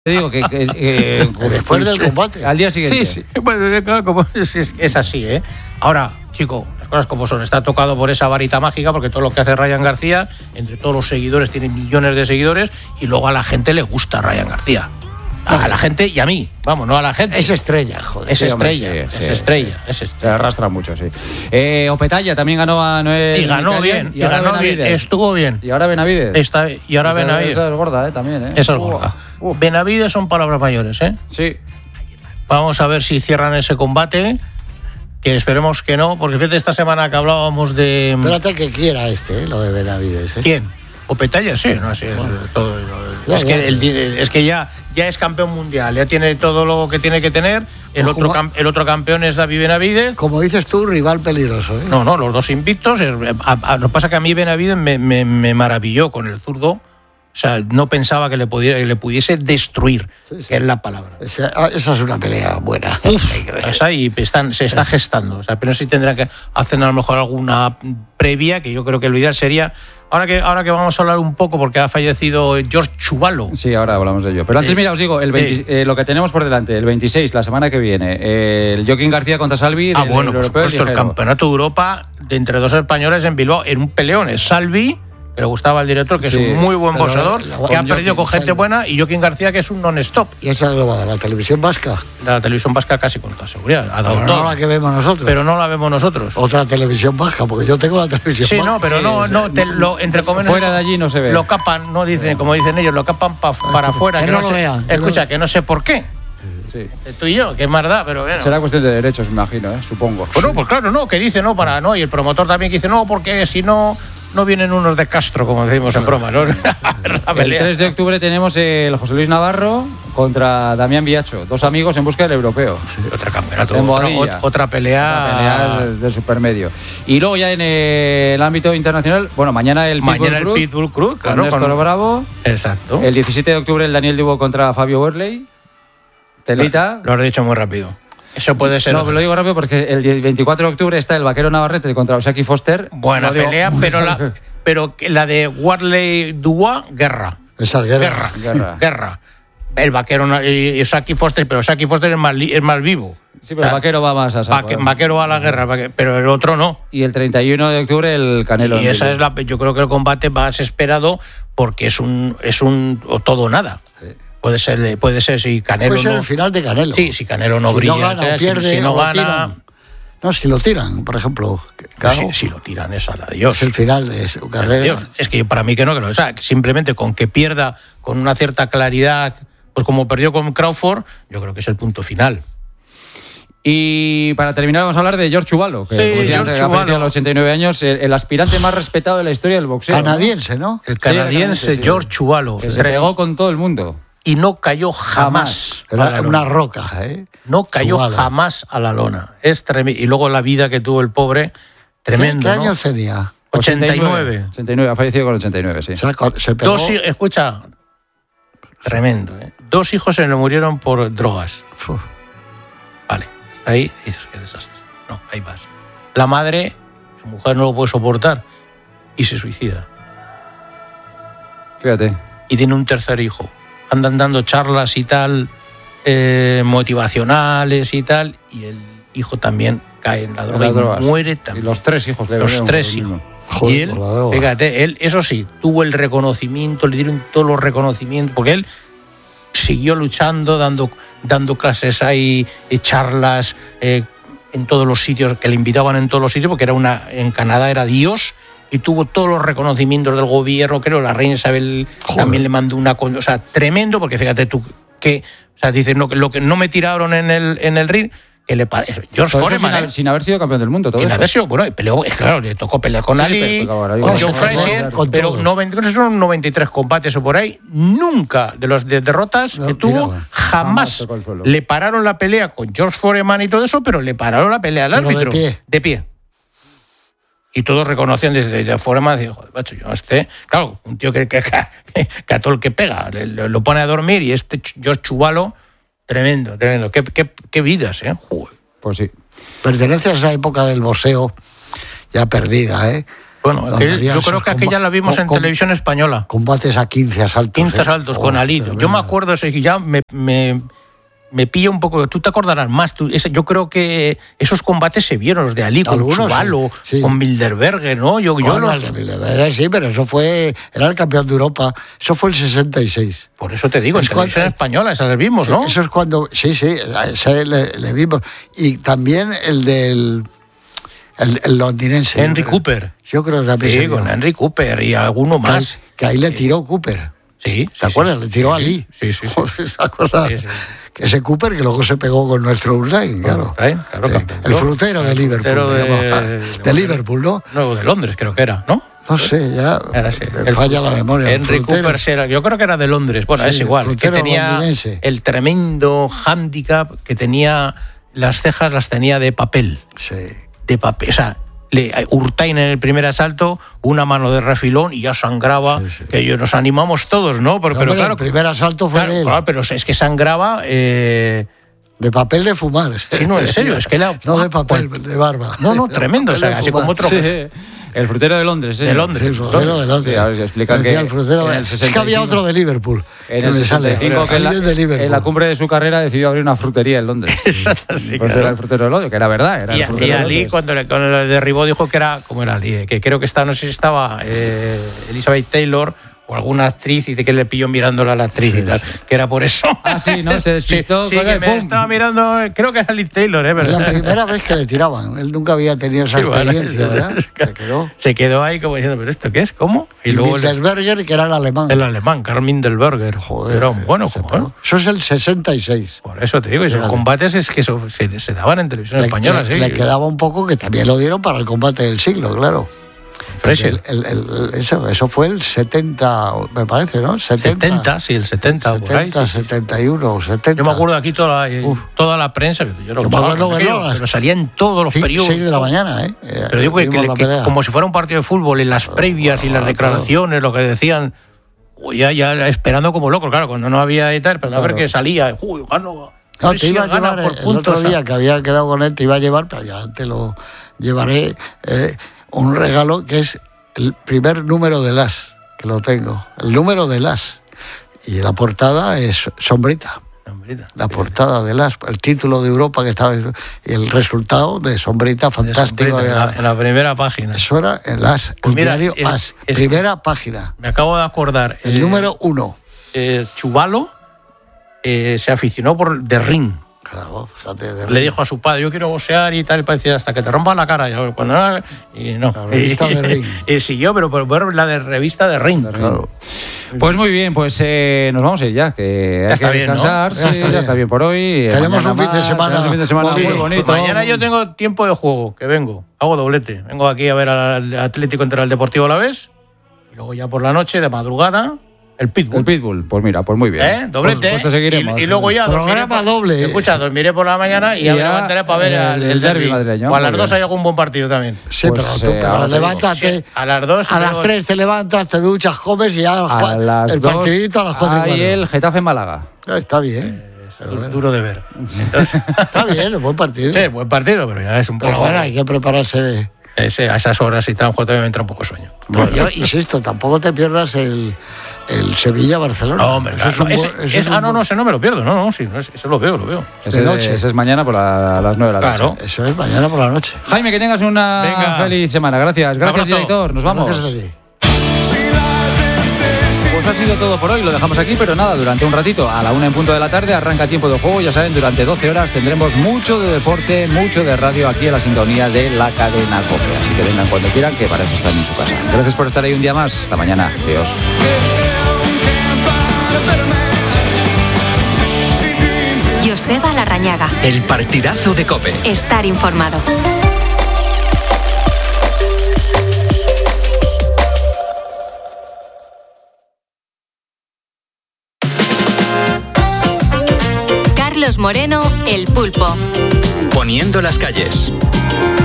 Te digo que después del combate. Al día siguiente. Sí. Bueno, como es así, ¿eh? Ahora, chico, las cosas como son. Está tocado por esa varita mágica, porque todo lo que hace Ryan García, entre todos los seguidores, tiene millones de seguidores, y luego a la gente le gusta Ryan García. A la gente y a mí, vamos, no a la gente. Es estrella, joder. Es estrella. Se arrastra mucho, sí. Opetaya también ganó a Noel. Y ganó bien, estuvo bien. Y ahora Benavides. Benavides. Esa es gorda, también, ¿eh? Esa es gorda. Benavides son palabras mayores, ¿eh? Sí. Vamos a ver si cierran ese combate, que esperemos que no, porque fíjate, esta semana que hablábamos de... Espérate que quiera lo de Benavides, ¿eh? ¿Quién? Opetaya, sí, no, sí, todo. Es que ya es campeón mundial, ya tiene todo lo que tiene que tener. El otro campeón es David Benavides. Como dices tú, rival peligroso, ¿eh? No, los dos invictos. Lo que pasa es que a mí Benavides me maravilló con el zurdo. O sea, no pensaba que le pudiese destruir, sí. Que es la palabra. Esa es una pelea buena. Se está gestando. O sea, pero sí tendrá que hacer a lo mejor alguna previa, que yo creo que lo ideal sería... Ahora que vamos a hablar un poco, porque ha fallecido George Chuvalo. Sí, ahora hablamos de ello. Pero antes, mira, os digo, lo que tenemos por delante, el 26, la semana que viene, el Joaquín García contra Salvi. Bueno, por supuesto, el Campeonato de Europa de entre dos españoles en Bilbao, en un peleón. Es Salvi, que le gustaba al director, que es un muy buen boxeador, que ha perdido con gente buena, y Joaquín García, que es un non-stop. ¿Y esa lo va a dar la televisión vasca? La televisión vasca casi con toda seguridad. Pero no la que vemos nosotros. Pero no la vemos nosotros. Otra televisión vasca, porque yo tengo la televisión vasca. Sí, no, pero entre comillas, fuera de allí no se ve. Lo capan, no dicen, como dicen ellos, lo capan para afuera. Que no lo vean. Escucha, que no sé por qué. Sí. Tú y yo, que es más da, pero bueno. Será cuestión de derechos, me imagino, supongo. Bueno, pues claro, no, que dice no, y el promotor también que dice no, porque si no vienen unos de Castro, como decimos en broma, ¿no? El 3 de octubre tenemos el José Luis Navarro contra Damián Viacho, dos amigos en busca del europeo. Sí, otro campeonato, otra pelea del supermedio. Y luego ya en el ámbito internacional, bueno, mañana el Pitbull Cruz, claro, con Néstor Bravo. Exacto. El 17 de octubre el Daniel Dubo contra Fabio Werley. Telita. Lo has dicho muy rápido. Eso puede ser. No, pero lo digo rápido porque el 24 de octubre está el Vaquero Navarrete contra Osaki Foster. Buena pelea, pero la de Warley Dubois, guerra. Esa guerra. El Vaquero y Osaki Foster, pero Osaki Foster es más vivo. Sí, pero el Vaquero va más a saco. Vaquero va a la guerra, pero el otro no. Y el 31 de octubre el Canelo. Y esa es yo creo que el combate más esperado, porque es un todo o nada. Sí. Puede ser si Canelo puede ser el final de Canelo. Sí, si Canelo no brilla. Si no gana o pierde, si no gana... No, si lo tiran, por ejemplo. Claro, si lo tiran, es a la Dios. Es el final de su carrera. Es que para mí que no. O sea, simplemente con que pierda con una cierta claridad, pues como perdió con Crawford, yo creo que es el punto final. Y para terminar vamos a hablar de George Chuvalo, que ha fallecido a los 89 años, el aspirante más respetado de la historia del boxeo. Canadiense, ¿no? El canadiense George Chuvalo. Que se pegó con todo el mundo. Y no cayó jamás. Era una roca, ¿eh? No cayó jamás a la lona. Es tremendo. Y luego la vida que tuvo el pobre, tremendo. ¿Qué años tenía? 89. 89, ha fallecido con 89, sí. O sea, se pegó... Escucha, tremendo, ¿eh? 2 hijos se le murieron por drogas. Vale, está ahí y dices, qué desastre. No, ahí vas. La madre, su mujer no lo puede soportar y se suicida. Fíjate. Y tiene un tercer hijo. Andan dando charlas y tal, motivacionales y tal, y el hijo también cae en la droga y muere también. Y los 3 hijos. Los 3 hijos. Joder, y él, fíjate, él, eso sí, tuvo el reconocimiento, le dieron todos los reconocimientos, porque él siguió luchando, dando clases ahí, charlas en todos los sitios, que le invitaban en todos los sitios, porque en Canadá era Dios, y tuvo todos los reconocimientos del gobierno, creo, la reina Isabel también le mandó una cosa, o sea, tremendo, porque fíjate tú, que, o sea, dice, no, lo que no me tiraron en el ring, que le parece. George Foreman, sin haber sido campeón del mundo, todo sin haber sido, bueno, peleó, claro, le tocó pelear con Ali, con Joe Frazier, pero 93 combates o por ahí, nunca de los de derrotas que tuvo, jamás le pararon la pelea con George Foreman y todo eso, pero le pararon la pelea al árbitro. De pie. Y todos reconocían desde Foreman, digo, joder, macho, yo claro, un tío que a todo el que pega, lo pone a dormir, y George Chuvalo, tremendo. Qué vidas, ¿eh? Joder. Pues sí. Pertenece a esa época del boxeo ya perdida, ¿eh? Bueno, yo creo que aquella la vimos en televisión española. Combates a 15 asaltos. 15 asaltos con Ali. Yo me acuerdo, ya me pilla un poco. Tú te acordarás más. Yo creo que esos combates se vieron, los de Ali con Chuvalo, con Bilderberger, ¿no? El de Bilderberger, sí, pero eso era el campeón de Europa. Eso fue el 66. Por eso te digo, en televisión española, esa le vimos, ¿no? Eso es cuando. Sí, ese le vimos. Y también el del. El londinense. Henry Cooper. Yo creo que también. Sí, con Henry Cooper y alguno más. Que ahí le tiró Cooper. Sí. ¿Te acuerdas? Le tiró a Ali. Sí. Esa cosa. Sí. Que ese Cooper que luego se pegó con nuestro Urdain, claro. El frutero de Liverpool. De Liverpool, ¿no? No, de Londres creo que era, ¿no? No sé, ya falla la memoria. Henry Cooper, yo creo que era de Londres. Bueno, es igual. Que tenía el tremendo hándicap que tenía, las cejas las tenía de papel. Sí. De papel, o sea, Urtain en el primer asalto, una mano de refilón y ya sangraba, que nos animamos todos, ¿no? Pero claro, el primer asalto fue de él. Claro, pero es que sangraba... De papel de fumar. Sí, no, en serio, es que no de papel, de barba. No, tremendo, o sea, así como otro... Sí. El frutero de Londres, ¿eh? De Londres. El frutero de Londres. Sí, a ver si explica que... Es que había otro de Liverpool. En el 65, en la cumbre de su carrera decidió abrir una frutería en Londres. Exacto, sí, pues era el frutero de Londres, que era verdad. Era y Ali, cuando le derribó, dijo que era... ¿Cómo era Ali? Que creo que no sé si estaba Elizabeth Taylor... o alguna actriz y de que le pilló mirándola a la actriz y tal, que era por eso. Ah, sí, ¿no? Se despistó. Sí, que me estaba mirando, creo que era Liz Taylor, ¿eh? La primera vez que le tiraban, él nunca había tenido esa experiencia, ¿verdad? Se quedó ahí como diciendo, ¿pero esto qué es? ¿Cómo? Y luego Bilderberger, que era el alemán. El alemán, Karl Bilderberger. Joder. Era un bueno, Eso es el 66. Por eso te digo, esos combates es que se daban en televisión española, sí. Le quedaba un poco, que también lo dieron para el combate del siglo, claro. Eso fue el 70, me parece, ¿no? 70, sí, el 70. 70, por ahí, 71, 70. Yo me acuerdo aquí toda la prensa, pero salía en todos los periódicos. 6 de la mañana, ¿eh? Pero digo que como si fuera un partido de fútbol, en las previas y las declaraciones, lo que decían, ya esperando como locos, claro, cuando no había y tal, pero a ver qué salía. Ganó. No, te iba a llevar el otro día que había quedado con él, te iba a llevar, pero ya te lo llevaré... un regalo que es el primer número de Las, que lo tengo. El número de Las. Y la portada es Sombrita. La portada de Las, el título de Europa que estaba... Y el resultado de Sombrita, fantástico. En la primera página. Eso era en Las, el diario As. Primera página. Me acabo de acordar. El número 1. Chuvalo se aficionó por The Ring. Claro, fíjate. Le dijo a su padre, yo quiero boxear y tal, y decía, hasta que te rompan la cara. Y no. La revista de Ring. Y siguió, pero por la de revista de Ring. Claro. Pues muy bien, pues nos vamos a ir ya, que hay que descansar. Bien, ¿no? Ya está bien por hoy. Tenemos un fin de semana muy bonito. Mañana yo tengo tiempo de juego, que vengo. Hago doblete. Vengo aquí a ver al Atlético contra el Deportivo Alavés. Y luego ya por la noche, de madrugada... El Pitbull. Pues mira, pues muy bien. Doblete. Pues seguiremos. Y luego ya... Programa doble. Escucha, dormiré por la mañana y ya me levantaré para ver el derbi madrileño. O a las 2 hay algún buen partido también. Sí, pues pero levántate. A las 2. A las 3 te levantas, te duchas, comes y ya el partidito a las 4. Y el Getafe Málaga. Está bien. Duro de ver. Está bien, es buen partido. Sí, buen partido, pero ya es un poco... Pero bueno, hay que prepararse... a esas horas y tal, me entra un poco de sueño. Bueno, yo insisto, tampoco te pierdas el Sevilla-Barcelona. No, hombre, claro. Ese no me lo pierdo. No, sí, eso lo veo. De noche. Ese es mañana por las 9 de la noche. Eso es mañana por la noche. Jaime, que tengas una feliz semana. Gracias, director. Nos vamos. Gracias a ti. Pues ha sido todo por hoy, lo dejamos aquí, pero nada, durante un ratito, a la 1 en punto de la tarde, arranca Tiempo de Juego. Ya saben, durante 12 horas tendremos mucho de deporte, mucho de radio aquí en la sintonía de la cadena COPE. Así que vengan cuando quieran, que para eso están en su casa. Gracias por estar ahí un día más. Hasta mañana. Adiós. Joseba Larrañaga. El partidazo de COPE. Estar informado. Carlos Moreno, El Pulpo. Poniendo las calles.